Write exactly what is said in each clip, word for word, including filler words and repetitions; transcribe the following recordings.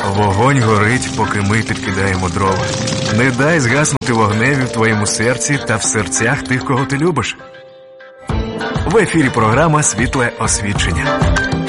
Вогонь горить, поки ми підкидаємо дрова. Не дай згаснути вогневі в твоєму серці та в серцях тих, кого ти любиш. В ефірі програма «Світле освічення».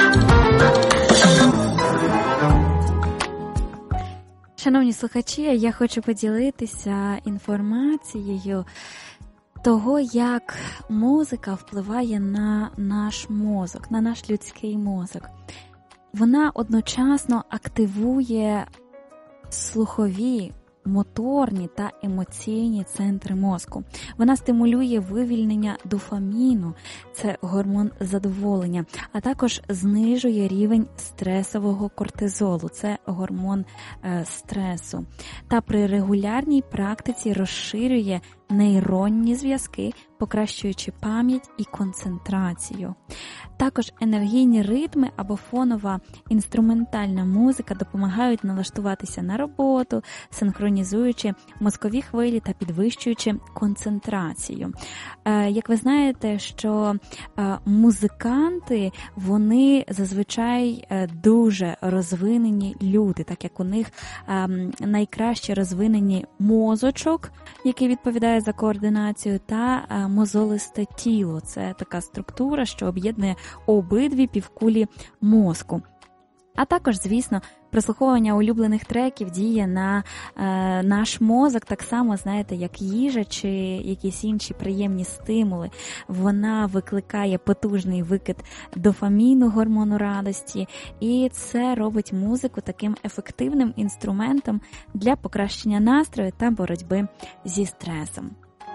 Шановні слухачі, я хочу поділитися інформацією того, як музика впливає на наш мозок, на наш людський мозок. Вона одночасно активує слухові, моторні та емоційні центри мозку. Вона стимулює вивільнення дофаміну, це гормон задоволення, а також знижує рівень стресового кортизолу, це гормон е, стресу. Та при регулярній практиці розширює нейронні зв'язки, покращуючи пам'ять і концентрацію. Також енергійні ритми або фонова інструментальна музика допомагають налаштуватися на роботу, синхронізуючи мозкові хвилі та підвищуючи концентрацію. Як ви знаєте, що музиканти, вони зазвичай дуже розвинені люди, так як у них найкраще розвинені мозочок, який відповідає за координацію, та мозолисте тіло. Це така структура, що об'єднує обидві півкулі мозку. А також, звісно, прослуховування улюблених треків діє на е, наш мозок так само, знаєте, як їжа чи якісь інші приємні стимули. Вона викликає потужний викид дофаміну, гормону радості, і це робить музику таким ефективним інструментом для покращення настрою та боротьби зі стресом.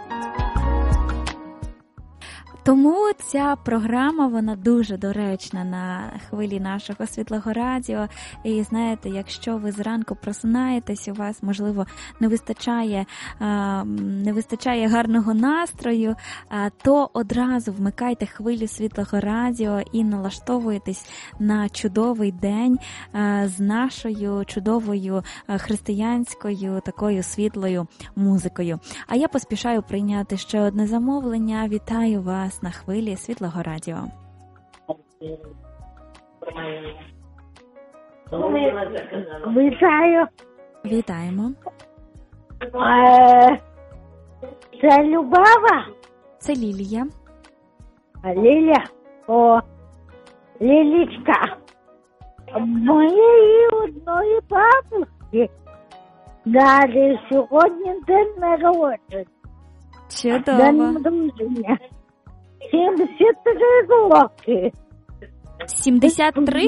Тому ця програма, вона дуже доречна на хвилі нашого Світлого радіо. І знаєте, якщо ви зранку просинаєтесь, у вас, можливо, не вистачає, не вистачає гарного настрою, то одразу вмикайте хвилю Світлого радіо і налаштовуєтесь на чудовий день з нашою чудовою християнською такою світлою музикою. А я поспішаю прийняти ще одне замовлення. Вітаю вас на хвилі Світлого радіо. Вітаю. Вітаємо. Е, Це Любава? Це Лілія. А Ліля? О, Лілічка. Моєї одної бабушки далі сьогодні день народження. Чудово. День народження. сімдесят три роки. сімдесят три?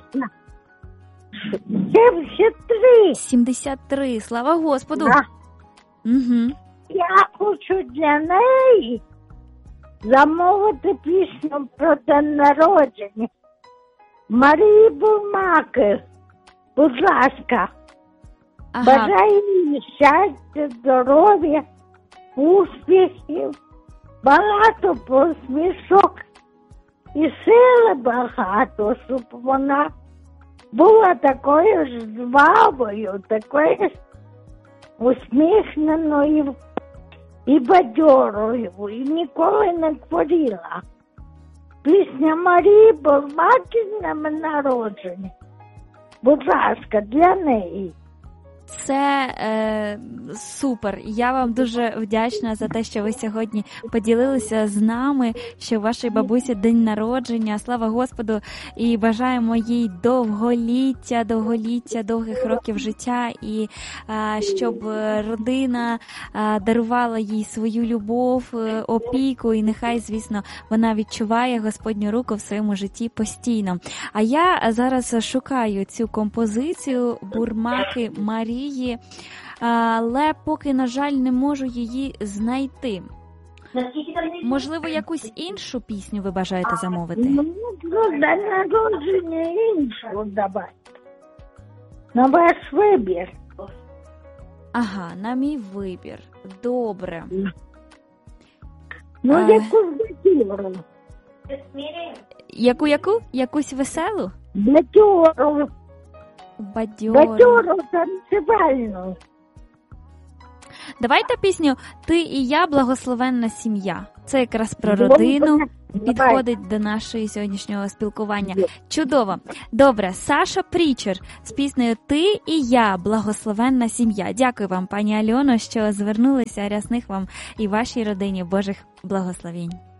сімдесят три. сімдесят три. Слава Господу. Да. Угу. Я хочу для неї замовити пісню про день народження. Марії Бурмаки. Будь ласка. Ага. Бажаю їй щастя, здоров'я, успіхів, багато посмішок і сили багато, щоб вона була такою ж жвавою, такою ж усміхненою і бадьорою, і ніколи не хворіла. Пісня Марії Бурмаки з днем народження. Будь ласка, для неї. Це е, супер. Я вам дуже вдячна за те, що ви сьогодні поділилися з нами, що у вашої бабусі день народження. Слава Господу! І бажаємо їй довголіття, довголіття, довгих років життя. І е, щоб родина е, дарувала їй свою любов, е, опіку. І нехай, звісно, вона відчуває Господню руку в своєму житті постійно. А я зараз шукаю цю композицію Бурмаки Марії. Але поки, на жаль, не можу її знайти. Можливо, якусь іншу пісню ви бажаєте замовити? Ну, день народження іншу давай. На ваш вибір. Ага, на мій вибір. Добре. Ну, А... якусь бадьору. Яку-яку? Якусь веселу? Бадьору. Бадьору. Бадьору танцювальну. Давайте пісню «Ти і я, благословенна сім'я». Це якраз про родину, підходить до нашої сьогоднішнього спілкування. Чудово. Добре, Саша Прічер з піснею «Ти і я. Благословенна сім'я». Дякую вам, пані Альоно, що звернулися. Рясних вам і вашій родині Божих благословень.